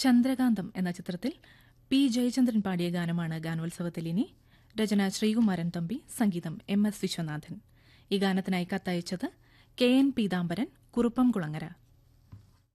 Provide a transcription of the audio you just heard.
ചന്ദ്രകാന്തം എന്ന ചിത്രത്തിൽ പി ജയചന്ദ്രൻ പാടിയ ഗാനമാണ് ഗാനോത്സവത്തിൽ ഇനി. രചന ശ്രീകുമാരൻ തമ്പി, സംഗീതം MS വിശ്വനാഥൻ. ഈ ഗാനത്തിനായി കത്തയച്ചത് KN പീതാംബരൻ, കുറുപ്പംകുളങ്ങര.